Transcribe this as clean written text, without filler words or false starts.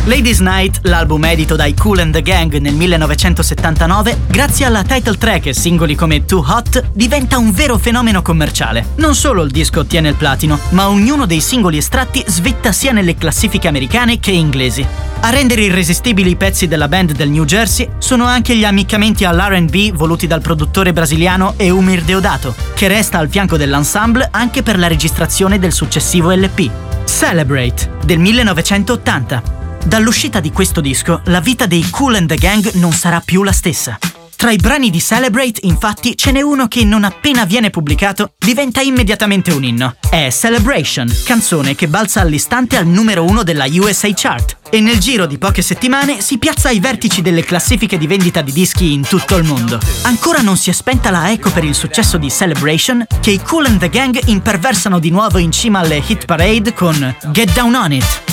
Ladies Night, l'album edito dai Kool and the Gang nel 1979, grazie alla title track e singoli come Too Hot, diventa un vero fenomeno commerciale. Non solo il disco ottiene il platino, ma ognuno dei singoli estratti svitta sia nelle classifiche americane che inglesi. A rendere irresistibili i pezzi della band del New Jersey sono anche gli ammiccamenti all'R&B voluti dal produttore brasiliano Eumir Deodato, che resta al fianco dell'ensemble anche per la registrazione del successivo LP, Celebrate, del 1980. Dall'uscita di questo disco, la vita dei Kool and the Gang non sarà più la stessa. Tra i brani di Celebrate, infatti, ce n'è uno che non appena viene pubblicato diventa immediatamente un inno. È Celebration, canzone che balza all'istante al numero 1 della USA Chart e nel giro di poche settimane si piazza ai vertici delle classifiche di vendita di dischi in tutto il mondo. Ancora non si è spenta la eco per il successo di Celebration che i Kool and the Gang imperversano di nuovo in cima alle hit parade con Get Down On It.